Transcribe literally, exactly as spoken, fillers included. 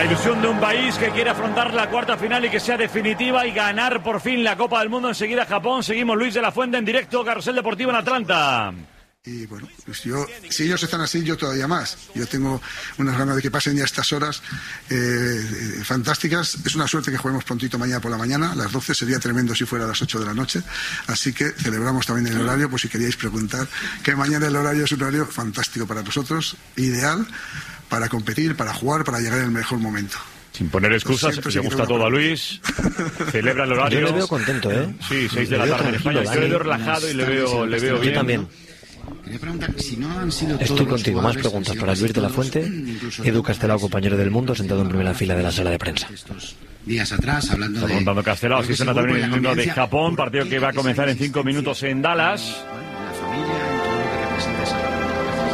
La ilusión de un país que quiere afrontar la cuarta final y que sea definitiva y ganar por fin la Copa del Mundo. Enseguida Japón. Seguimos Luis de la Fuente en directo, Carrusel Deportivo en Atlanta. Y bueno, pues yo, si ellos están así, yo todavía más. Yo tengo unas ganas de que pasen ya estas horas eh, eh, fantásticas. Es una suerte que juguemos prontito mañana por la mañana, a las doce. Sería tremendo si fuera a las ocho de la noche. Así que celebramos también el horario, pues si queríais preguntar, que mañana el horario es un horario fantástico para nosotros, ideal para competir, para jugar, para llegar en el mejor momento. Sin poner excusas, le gusta todo a Luis, celebra el horario. Yo le veo contento, ¿eh? Sí, seis de la tarde en España. Yo le veo relajado y le veo, le veo bien. Yo también. Quería preguntar si no han sido Estoy todos contigo. Más preguntas para Luis de la Fuente. Edu Castelao, compañero del Mundo, sentado en primera fila de la sala de prensa. Días atrás, hablando Está de... preguntando Castelao, si suena también el himno de Japón, partido que va a comenzar en cinco minutos en Dallas.